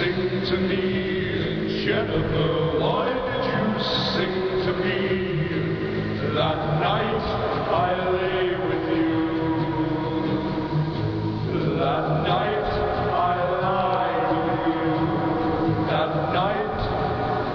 sing to me? Jennifer, why did you sing to me that night?